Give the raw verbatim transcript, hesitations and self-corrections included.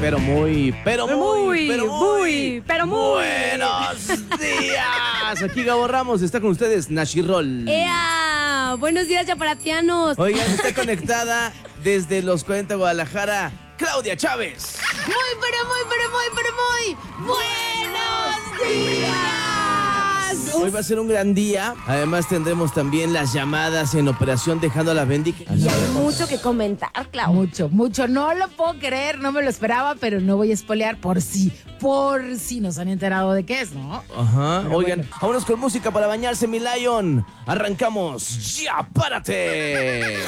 pero muy, pero muy, Muy, pero muy, muy, pero muy. buenos días. Aquí Gabo Ramos, está con ustedes Nashi Roll. ¡Ea! Buenos días, chaparatianos. Oigan, está conectada desde los cuarenta Guadalajara, Claudia Chávez. Muy, pero muy, pero muy, pero muy buenos días. Hoy va a ser un gran día. Además tendremos también las llamadas en operación dejando a la Bendy. Y hay mucho que comentar, Clau. Mucho, mucho. No lo puedo creer, no me lo esperaba, pero no voy a espolear por si, por si nos han enterado de qué es, ¿no? Ajá. Pero Oigan, bueno. vámonos con música para bañarse, mi Lion. Arrancamos. ¡Ya, párate!